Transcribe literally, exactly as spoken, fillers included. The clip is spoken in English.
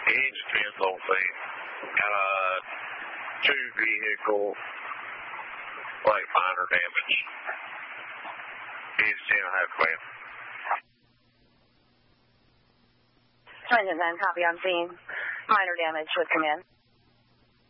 Engine ten's on scene. Got a two vehicle, like minor damage. Engine ten will have command. Engine ten, copy on scene. Minor damage with command.